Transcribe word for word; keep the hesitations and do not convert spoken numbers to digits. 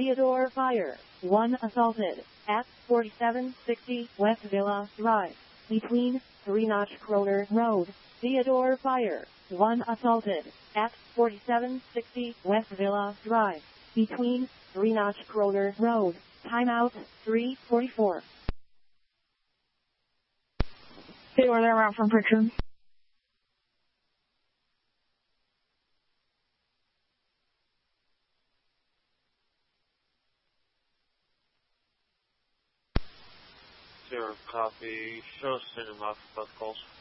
Theodore Fire. one assaulted at forty-seven sixty West Villa Drive, between three Notch Kroner Road. Theodore Fire. one assaulted at forty-seven sixty West Villa Drive, between three Notch Kroner Road. Timeout three forty-four. Theodore, they're out from Pritchard. Zero copy. Show us in your mouth both calls.